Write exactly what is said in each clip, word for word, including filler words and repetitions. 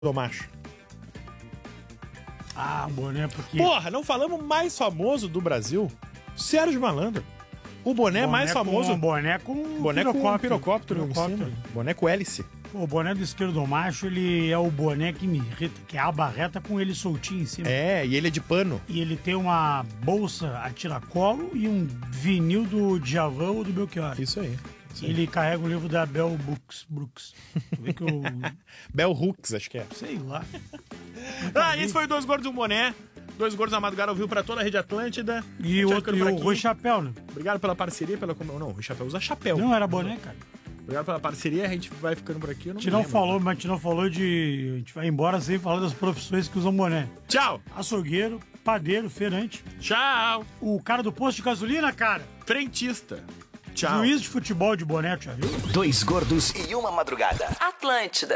do macho. Ah, um boné porque... Porra, não falamos mais famoso do Brasil? Sérgio Malandro. O boné, boné mais famoso... Com, boné com boné com pirocóptero, um pirocóptero em cima. Boné com hélice. O boné do esquerdo macho, ele é o boné que me irrita, que é a aba reta com ele soltinho em cima. É, e ele é de pano. E ele tem uma bolsa a tiracolo e um vinil do Djavan ou do Belchior. Isso aí. Isso aí. Ele carrega o livro da Bell Brooks. Brooks. Vê que eu... Bell Hooks, acho que é. Sei lá. Ah, esse foi Dois Gordos e um Boné. Dois Gordos na Madrugada ouviu pra toda a Rede Atlântida. E o outro, e o Rui Chapéu, né? Obrigado pela parceria, pela... Não, o Rui Chapéu usa chapéu. Não, era boné, cara. Obrigado pela parceria, a gente vai ficando por aqui. Eu A não gente me não lembro. falou, mas a gente não falou de... A gente vai embora sem falar das profissões que usam boné. Tchau. Açougueiro, padeiro, feirante. Tchau. O cara do posto de gasolina, cara. Frentista. Tchau. Juiz de futebol de boné, já viu? Dois Gordos e uma Madrugada. Atlântida.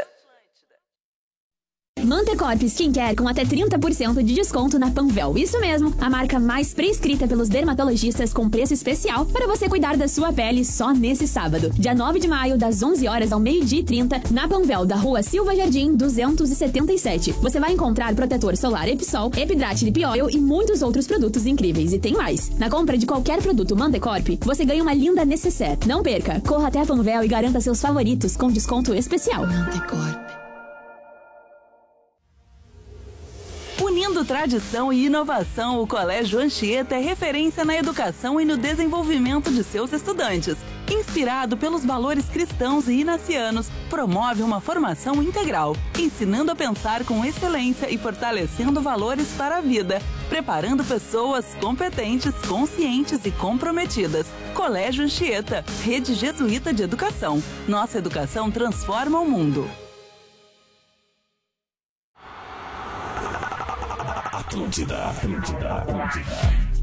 Mantecorp Skincare com até trinta por cento de desconto na Panvel. Isso mesmo, a marca mais prescrita pelos dermatologistas com preço especial para você cuidar da sua pele só nesse sábado. Dia nove de maio, das onze horas ao meio-dia e trinta, na Panvel, da rua Silva Jardim, duzentos e setenta e sete. Você vai encontrar protetor solar Episol, Epidrate Lip Oil e muitos outros produtos incríveis. E tem mais. Na compra de qualquer produto Mantecorp, você ganha uma linda necessaire. Não perca, corra até a Panvel e garanta seus favoritos com desconto especial. Mantecorp. Unindo tradição e inovação, o Colégio Anchieta é referência na educação e no desenvolvimento de seus estudantes. Inspirado pelos valores cristãos e inacianos, promove uma formação integral, ensinando a pensar com excelência e fortalecendo valores para a vida, preparando pessoas competentes, conscientes e comprometidas. Colégio Anchieta, Rede Jesuíta de Educação. Nossa educação transforma o mundo. Atlântida, Atlântida, Atlântida.